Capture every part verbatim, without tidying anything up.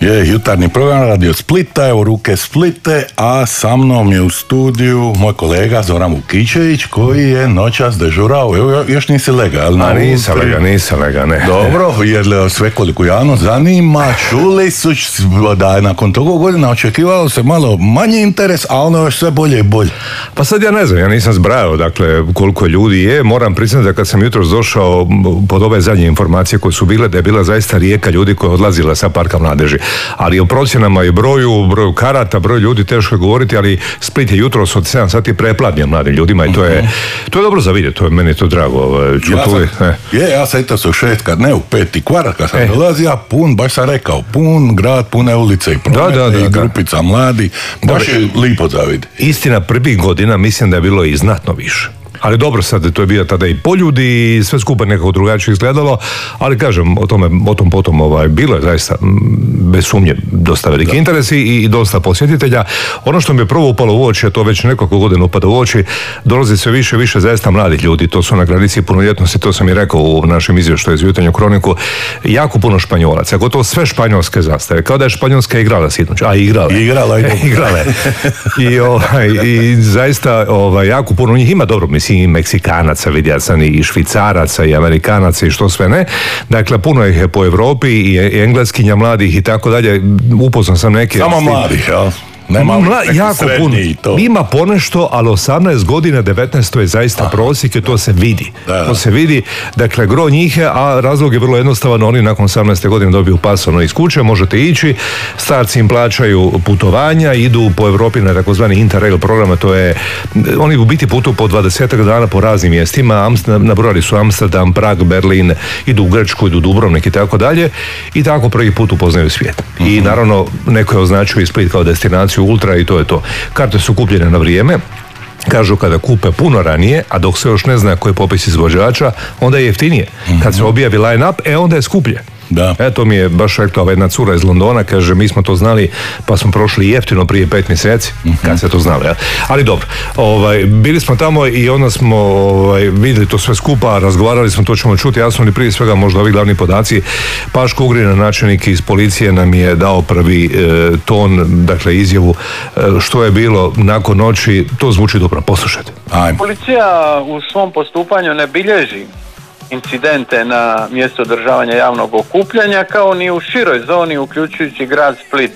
Je jutarnji program Radio Splita, evo ruke Splite, a sa mnom je u studiju moj kolega Zoran Vukičević koji je noćas dežurao. Evo, još nisi lega, ali na nisam lega, nisam lega, ne. Dobro, jer svekoliko javno zanima, čuli su da je nakon toga godina očekivalo se malo manji interes, a ono još sve bolje i bolje. Pa sad ja ne znam, ja nisam zbrajao, dakle, koliko ljudi je. Moram priznati da kad sam jutros došao pod ove zadnje informacije koje su bile, da je bila zaista rijeka ljudi koja je odlazila sa Parka mladeži. Ali o procjenama i broju, broju karata, broju ljudi teško je govoriti, ali Split je jutros od sedam sati preplavljen mladim ljudima i to je, to je dobro za vidjeti, to je meni to drago. Ja sam, je, ja sam i to su šest, kad ne u peti kvart, kad sam e. dolazio, pun, baš sam rekao, pun grad, pune ulice i promete, da, da, da, i grupica da. mladi, baš je lipo za vidjeti. Istina, prvih godina mislim da je bilo i znatno više. Ali dobro, sad to je bio tada i poljudi i sve skupa nekako drugačije izgledalo, ali kažem, o tome, o tom potom ovaj, bilo je zaista bez sumnje dosta veliki da. interes i, i dosta posjetitelja. Ono što mi je prvo upalo u oči, a to već nekoliko godina upada u oči, dolazi sve više više zaista mladih ljudi, to su na granici punoljetnosti, to sam i rekao u našem izvještaju iz Jutarnju kroniku, jako puno Španjolaca, gotovo sve španjolske zastave, kao da je Španjolska igrala sinoć, a igrala. Igrala, e, igrala. I, ovaj, i zaista ovaj, jako puno njih ima, dobro, mislim, i Meksikanaca, vidio sam i Švicaraca i Amerikanaca i što sve ne. Dakle, puno ih je po Europi i engleskinja mladih i tako dalje. Upoznao sam neke... Samo mladih, ja. Nema Mla, jako puno. Ima ponešto, ali osamnaest godina, devetnaest to je zaista ah, prosjek i to se vidi. Da, da. To se vidi, dakle, gro njih je, a razlog je vrlo jednostavan, oni nakon osamnaeste godine dobiju pasano iz kuće, možete ići, starci im plaćaju putovanja, idu po Europi na takozvani Interrail programa, to je, oni u biti putuju po dvadesetak dana po raznim mjestima, nabrojali su Amsterdam, Prag, Berlin, idu u Grčku, idu u Dubrovnik i tako dalje, i tako prvi put upoznaju svijet. Uh-huh. I naravno, neko je označio i Split kao destinaciju ultra i to je to. Karte su kupljene na vrijeme, kažu kada kupe puno ranije, a dok se još ne zna koji je popis izvođača, onda je jeftinije. Mm-hmm. Kad se objavi line up, e onda je skuplje. Da. E, to mi je baš rekla jedna cura iz Londona, kaže, mi smo to znali pa smo prošli jeftino prije pet mjeseci, mm-hmm. kad se to znali. Ja? Ali dobro, ovaj, bili smo tamo i onda smo ovaj, vidjeli to sve skupa, razgovarali smo, to ćemo čuti, jasno li prije svega možda ovi glavni podaci. Paško Ugrina, načelnik iz policije, nam je dao prvi e, ton, dakle izjavu e, što je bilo nakon noći, to zvuči dobro, poslušajte. Ajme. Policija u svom postupanju ne bilježi incidente na mjestu održavanja javnog okupljanja, kao ni u široj zoni uključujući grad Split.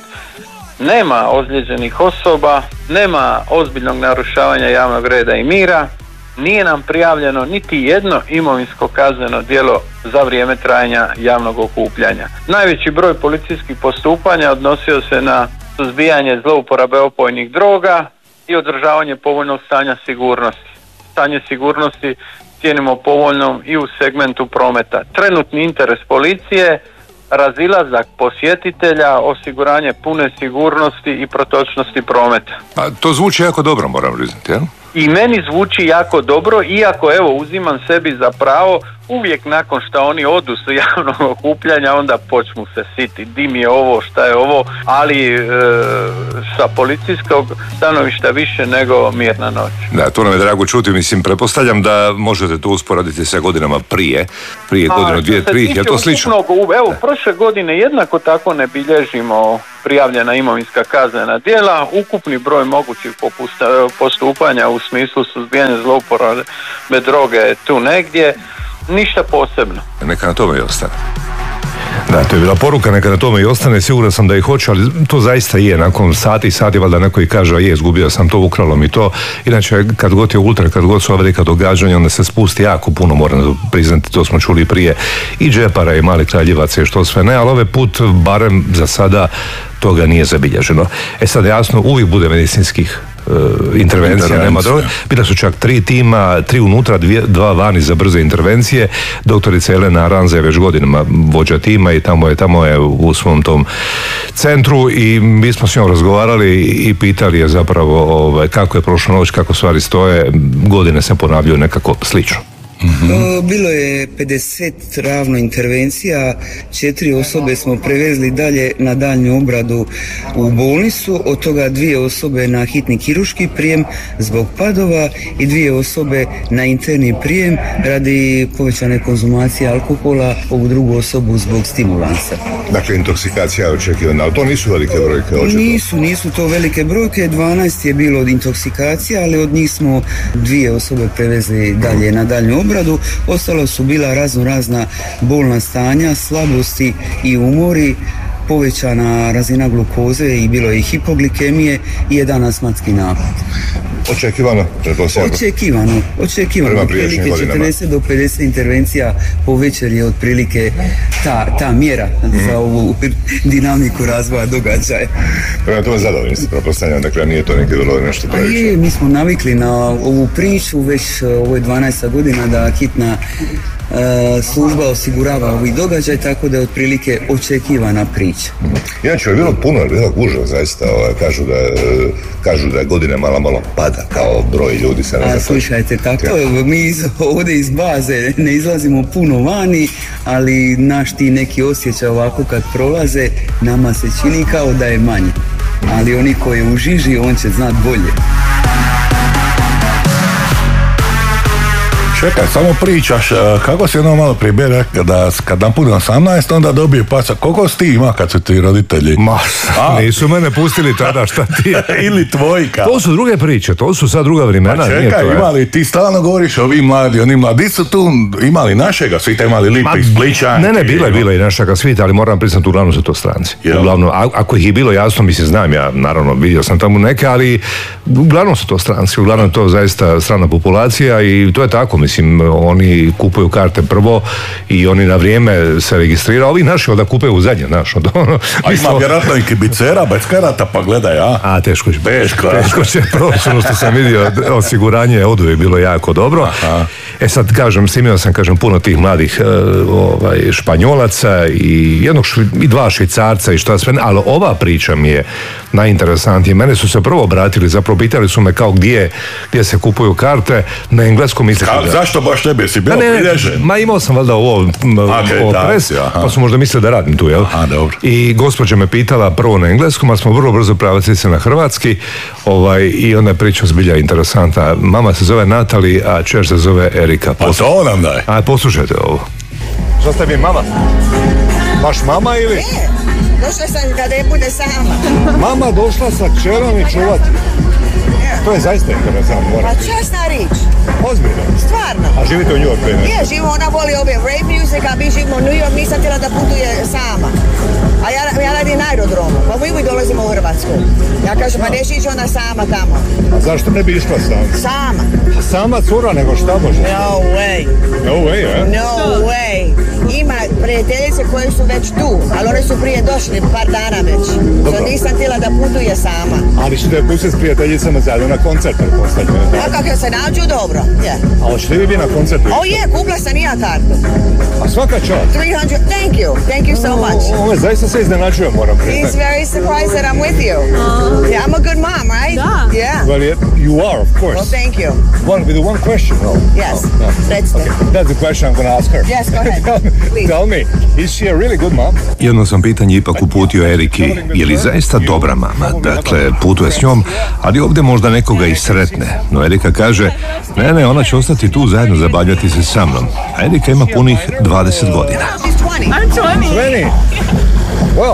Nema ozlijeđenih osoba, nema ozbiljnog narušavanja javnog reda i mira, nije nam prijavljeno niti jedno imovinsko kazneno djelo za vrijeme trajanja javnog okupljanja. Najveći broj policijskih postupanja odnosio se na suzbijanje zlouporabe opojnih droga i održavanje povoljnog stanja sigurnosti. Stanje sigurnosti cijenimo povoljnom i u segmentu prometa. Trenutni interes policije, razilazak posjetitelja, osiguranje pune sigurnosti i protočnosti prometa. A to zvuči jako dobro, moram priznati, jel? I meni zvuči jako dobro, iako evo uzimam sebi za pravo, uvijek nakon što oni odu s javnog okupljanja, onda počnu se siti, dim je ovo, šta je ovo, ali e, sa policijskog stanovišta više nego mirna noć. Da, to nam je drago čuti, mislim, pretpostavljam da možete to usporediti sa godinama prije, prije godinu, dvije, tri, je to slično? Ukupnog, evo, prošle godine jednako tako ne bilježimo prijavljena imovinska kaznena djela, ukupni broj mogućih popusta, postupanja u smislu suzbijanja zlouporabe droge je tu negdje, ništa posebno. Neka na tome i ostane. Da, to je bila poruka, neka na tome i ostane, siguran sam da ih hoće, ali to zaista je, nakon sati i sati, valjda neko i kaže, a je, izgubio sam to, ukralo mi to. Inače, kad god je ultra, kad god su velika događanja, onda se spusti jako puno, moram priznati, to smo čuli prije, i džepara i malih kraljevaca i što sve ne, ali ovaj put, barem za sada, toga nije zabilježeno. E sad, jasno, uvijek bude medicinskih uh, intervencija, intervencija, nema droge. Bila su čak tri tima, tri unutra, dvije, dva vani za brze intervencije. Doktorica Elena Aranza je već godinama vođa tima i tamo je, tamo je u svom tom centru i mi smo s njom razgovarali i pitali je zapravo ovaj, kako je prošla noć, kako stvari stoje. Godine se ponavljaju nekako slično. Mm-hmm. Bilo je pedeset ravno intervencija, četiri osobe smo prevezli dalje na daljnju obradu u bolnicu, od toga dvije osobe na hitni kirurški prijem zbog padova i dvije osobe na interni prijem radi povećane konzumacije alkohola, ovu drugu osobu zbog stimulansa. Dakle, intoksikacija je očekivana, ali to nisu velike brojke očito? Nisu, nisu to velike brojke, dvanaest je bilo od intoksikacija, ali od njih smo dvije osobe prevezli dalje na daljnju obradu, ostalo su bila razno razna bolna stanja, slabosti i umori, povećana razina glukoze i bilo je i hipoglikemije i jedan astmatski napad. Očekivano, pretpostavljam. Očekivano, očekivano. Otprilike četrdeset do pedeset intervencija po večer je otprilike ta, ta mjera mm. za ovu dinamiku razvoja događaja. Prema tome zadovoljni ste, pretpostavljam, dakle nije to neki vrlo nešto previše. Je, mi smo navikli na ovu priču, već ovo je dvanaesta godina da hitna Uh, služba osigurava ovih događaj, tako da je otprilike očekivana priča. Mm. Inače je bilo puno, je bilo gužva zaista, ovaj, kažu, da, kažu da godine malo malo pada kao broj ljudi. Se A, slušajte, tako je, mi iz, ovdje iz baze ne izlazimo puno vani, ali naš ti neki osjećaj ovako kad prolaze, nama se čini kao da je manje. Ali oni koji je u žiži, on će znat bolje. Čekaj, samo pričaš, kako si ono malo prije rekao da kad napuni osamnaest onda dobije pasa. Koliko si ti ima kad su ti roditelji? Ma, A. nisu mene pustili tada, šta ti? Ili tvojka. To su druge priče, to su sad druga vremena. Pa čekaj, to, imali, ti stalno govoriš ovi mladi, oni mladi su tu imali našega svita, imali Lipi, Spličanke. Ne, ne, bila je, bila i našega svita, ali moram priznati, uglavnom su to stranci. Jel? Uglavnom, a, ako ih je bilo jasno, mislim, znam ja, naravno, vidio sam tamo neke, ali uglavnom su to stranci, uglavnom to zaista strana populacija i to je tako, mislim, oni kupuju karte prvo i oni na vrijeme se registriraju, ovi naši onda kupuju u zadnje, znaš. A ima vjerojatno i kibicera bez karata, pa gledaj, a? A, teško će. Teško, teško će proći, ono što sam vidio, osiguranje oduvijek bilo jako dobro. Aha. E sad, kažem, snimio sam, kažem, puno tih mladih ovaj, Španjolaca i jednog švi, i dva Švicarca i šta sve, ali ova priča mi je najinteresantnije. Mene su se prvo obratili, zapravo pitali su me kao gdje, gdje se kupuju karte, na engleskom mislili da... Zašto baš tebe, si bio prilježen? Ma imao sam valjda ovo, ovo pres, pa su možda mislili da radim tu, jel? Aha, dobro. I gospođa me pitala prvo na engleskom, a smo vrlo brzo pravili se na hrvatski, ovaj, i onda je priča zbilja interesantna. Mama se zove Natali, a čer se zove Erika. Pa to nam daj. A poslušajte ovo. Što ste mi mama? Baš mama ili? Ne, došla sam kada je bude sama. Mama došla sa kćerom i čuvati. To je zaista interesantno. Pa časna rič. Ozbiljno? Stvarno. A živite u New Yorku? Je, živimo, ona voli ove rave music, a mi živimo u New York, nisam htjela da putuje sama. A ja, ja radim na aerodromu, pa mi uvijek dolazimo u Hrvatsku. Ja kažem, pa neće ići ona sama tamo. A zašto ne bi išla sama? Sama. A sama cura, nego šta može? No way. No way, eh? No way. Ima prijateljice koje su već tu, ali one su prije došli, par dana već. Dobro. So nisam htjela da putuje sama. Ali ćete pustiti s prijateljicama zajedno na koncert, pretpostavljam. Ja kako se nađu, dobro. Yeah. A hoćete vi bi na koncertu? Oh je, yeah, kupila sam i ja kartu. A svaka čast. three hundred, thank you, thank you so much. Ovo zaista se iznenačujem, moram priznati. He's very surprised that I'm with you. Uh, yeah, I'm a good mom, right? Da. Yeah. Well, you are, of course. Well, thank you. One, with one question, no? Yes, no, no. that's okay. the... That's the question I'm going to ask her. Yes, go ahead, please. Tell me, is she a really good mom? Jedno sam pitanje ipak uputio Eriki, je li zaista dobra mama? Dakle, putuje s njom, ali ovdje možda nekoga i sretne. No Erika kaže, ne, ne, ona će ostati tu zajedno zabavljati se sa mnom. A Erika ima punih dvadeset godina. I'm twenty. twenty? Well,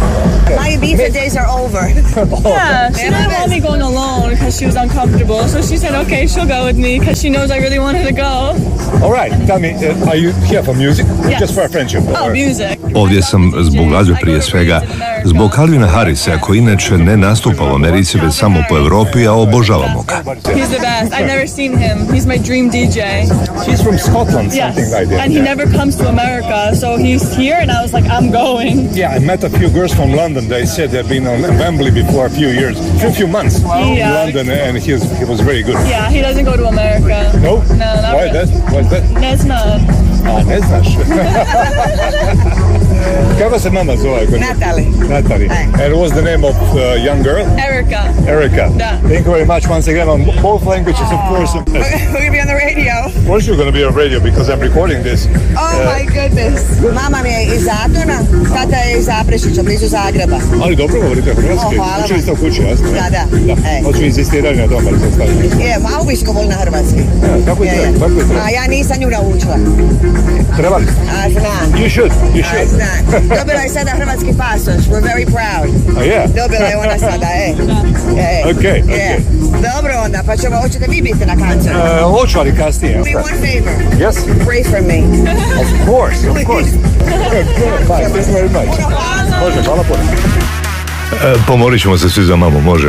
my Ibiza days are over. Yeah, she didn't want me going alone because she was uncomfortable. So she said, okay, she'll go with me because she knows I really wanted to go. All right, tell me, uh, are you here for music? Yes. Just for a friendship? Oh, music. Ovdje sam zbog glazbe prije svega, zbog Calvina Harrisa, koji inače ne nastupa u Americi, već samo po Europi, a obožavamo ga. He's the best. I've never seen him. He's my dream D J. She's from Scotland, something yes. like that. And he yeah. never comes to America, so he's here, and I was like, I'm going. Yeah, I met a few girls from London. They said they've been on Wembley before a few years, a few months in yeah. London, and he was, he was very good. Yeah, he doesn't go to America. No? No, not Why really. that? Why's that? Ne znam. A, ne znaš. Kako se mama zove? Natalie. Natalie. And what's the name of uh, young girl? Erica. Erica. Da. Thank you very much once again on both languages, of course. We're going to be on the radio. Of course you're going to be on radio because I'm recording this. Oh uh, my goodness. Mama mi je iz Zatona, tata je iz Zaprešića, blizu Zagreba. Ali dobro govorite hrvatski. Oh, hvala. Učili ste u kući, jasno? Da, da. da. E. Hoću insistirati na tome, ali sam stavio. Je, malo bi se govorili na hrvatski. Ja, kako je treba? Kako je treba? A ja nisam nju naučila. Treba li? A znam. You should, you should. A znam. Dobila je sada hrvatski pasoš. We're very proud. A je? Dobila je ona sada, e. e. Ok, ok. Dobro onda, pa ćemo, hoćete vi biti na koncertu? Uh, hoću, ali kasnije. Do me one favor. Yes? Pray for me. Of course, of course. Good, good. Bye, thank you very much. Može, hvala puno. E, pomorit ćemo se svi za mamu, može?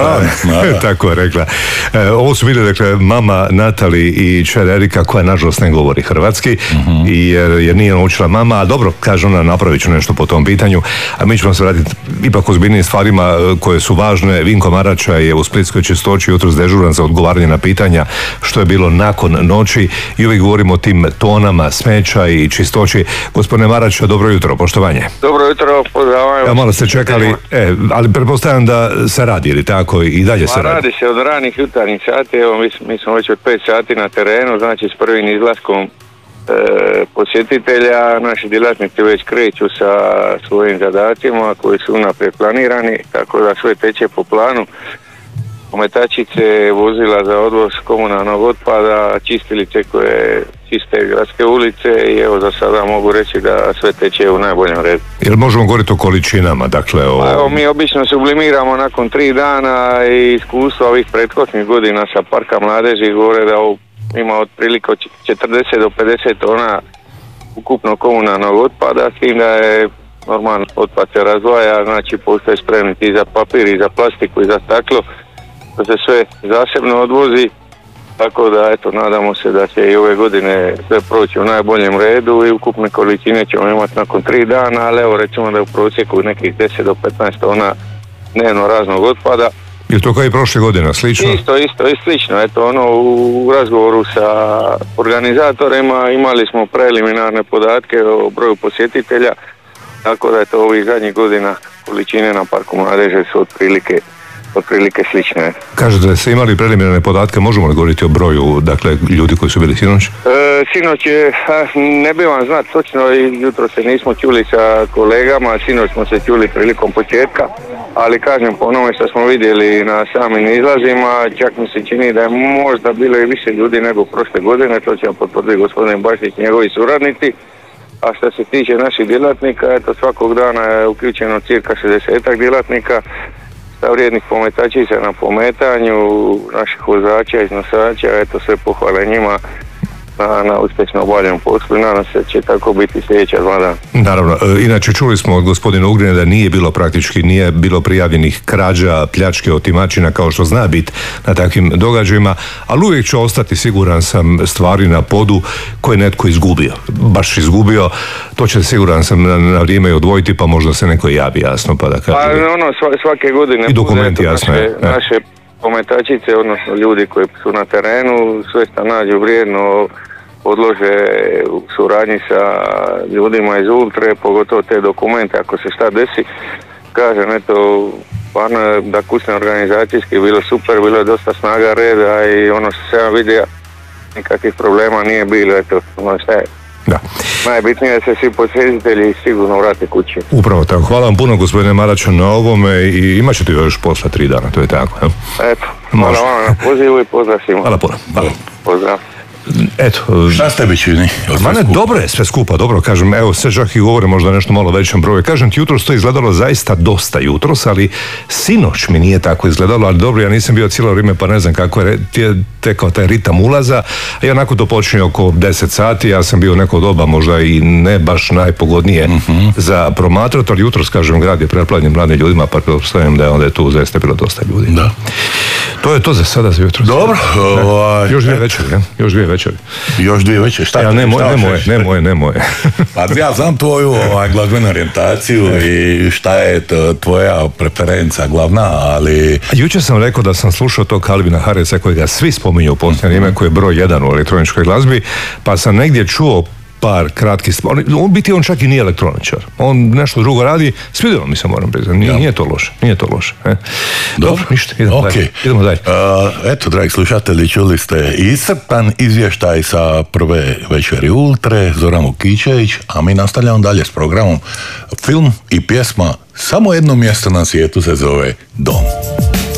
Tako je rekla. E, ovo su bili, dakle, mama Natali i čer Erika, koja nažalost ne govori hrvatski, mm-hmm. i jer, jer nije naučila mama, a dobro, kaže ona, napravit ću nešto po tom pitanju, a mi ćemo se vratiti ipak ozbiljnijim stvarima koje su važne. Vinko Marača je u Splitskoj Čistoći jutros dežuran za odgovaranje na pitanja što je bilo nakon noći i uvijek govorimo o tim tonama smeća i čistoći. Gospodine Marača, dobro jutro, poštovanje. Dobro jutro, pozdravljam. Ja, malo ste čekali, e, ali pretpostavljam da se radi, ili tako, i dalje se Ma, radi? Radi se od ranih jutarnjih sati, evo mi, mi smo već od pet sati na terenu, znači s prvim izlaskom e, posjetitelja, naši djelatnici već kreću sa svojim zadacima koji su unaprijed planirani, tako da sve teče po planu. Ometačice, vozila za odvoz komunalnog otpada, čistilice koje čiste gradske ulice i evo za sada mogu reći da sve teče u najboljem redu. Jel možemo govoriti o količinama? Dakle, o... Pa evo, mi obično sublimiramo nakon tri dana i iskustva ovih prethodnih godina sa Parka mladeži govore da ima otprilike od četrdeset do pedeset tona ukupno komunalnog otpada, s tim da je normalno otpad se razdvaja, znači postoje spremniti i za papir i za plastiku i za staklo, da se sve zasebno odvozi, tako da eto, nadamo se da će i ove godine sve proći u najboljem redu i ukupne količine ćemo imati nakon tri dana, ali evo recimo da je u prosjeku nekih deset do petnaest tona dnevno raznog otpada. Je to kao i prošle godine, slično? Isto, isto, i slično. Eto, ono, u razgovoru sa organizatorima imali smo preliminarne podatke o broju posjetitelja, tako da je to ovih zadnjih godina količine na Parku mladeže su otprilike otprilike slične. Kažete da ste imali preliminarne podatke, možemo li govoriti o broju, dakle, ljudi koji su bili sinoć? E, sinoć je, ne bi vam znati točno, jutro se nismo čuli sa kolegama, sinoć smo se čuli prilikom početka, ali kažem po onome što smo vidjeli na samim izlazima, čak mi se čini da je možda bilo i više ljudi nego prošle godine, to će potvrditi gospodin Bašić i njegovi suradnici. A što se tiče naših djelatnika, eto, svakog dana je uključeno cirka šezdesetak djelatnika, vrijednih pometačica na pometanju, naših vozača, iznosača, eto sve pohvale njima na, na uspješno obavljenom poslu i nadam se da će tako biti sljedeća dva dana. Naravno, inače čuli smo od gospodina Ugrina da nije bilo praktički, nije bilo prijavljenih krađa, pljačke, otimačina kao što zna biti na takvim događajima, ali uvijek će ostati, siguran sam, stvari na podu koje netko izgubio, baš izgubio, to će siguran sam na, na vrijeme odvojiti, pa možda se neko javi, jasno, pa da kaže. Pa ono, svake godine i dokumenti, bude, jasno naše, je. naše pometačice, odnosno ljudi koji su na terenu, sve što nađu vrijedno odlože u suradnji sa ljudima iz Ultre, pogotovo te dokumente, ako se šta desi, kažem, eto, stvarno da kućne organizacijski bilo super, bilo je dosta snaga reda i ono što se ja vidio, nikakvih problema nije bilo, eto, ono šta je. Da. Najbitnije je da se svi posjetitelji sigurno vrate kući. Upravo tako. Hvala vam puno, gospodine Marača, na ovome i imat ćete još posla tri dana, to je tako. Ja? Eto, hvala vam na pozivu i pozdrav svima. Hvala puno. Hvala. Pozdrav. Eto, šta ste bi čini? Mane, dobro je sve skupa, dobro, kažem, evo, sve čak i govore možda nešto malo većem broju. Kažem ti, jutros to izgledalo zaista dosta jutros, ali sinoć mi nije tako izgledalo, ali dobro, ja nisam bio cijelo vrijeme, pa ne znam kako je tekao taj ritam ulaza, a i onako to počinje oko deset sati, ja sam bio u neko doba možda i ne baš najpogodnije mm-hmm. za promatrati, ali jutros, kažem, grad je preplavljen mladim ljudima, pa pretpostavljam da je onda je tu zaista bilo dosta ljudi. Da. To je to za sada za jutros. Dobro. Ovaj, još dvije večeri, ne? Još dvije večeri. Još dvije večeri, šta? Ja, ne, moj, ne, moje, ne moje, ne moje. Pa ja znam tvoju ovaj, glazbenu orijentaciju i šta je to, tvoja preferenca glavna, ali... Jučer sam rekao da sam slušao to Calvina Harrisa kojega svi spominju u posljednje vrijeme, koji je broj jedan u elektroničkoj glazbi, pa sam negdje čuo par kratkih stvari. On biti on čak i nije elektroničar. On nešto drugo radi. Svidjelo mi se, moram priznati. Nije, ja. nije to loše. Nije to loše. E. Dobro, Dobro, ništa. Idemo okay. dalje. Idemo dalje. Uh, eto, dragi slušatelji, čuli ste iscrpan izvještaj sa prve večeri Ultre, Zoran Vukičević, a mi nastavljamo dalje s programom Film i pjesma. Samo jedno mjesto na svijetu se zove Dom.